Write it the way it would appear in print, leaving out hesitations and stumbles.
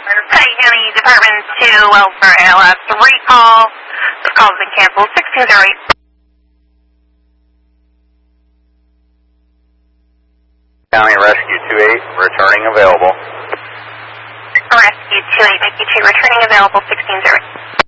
Hi, County Department 2, Welfare ALS recall. This call has been canceled. 1608. County Rescue 28, returning available. Rescue 28, Rescue 2, returning available. 1608.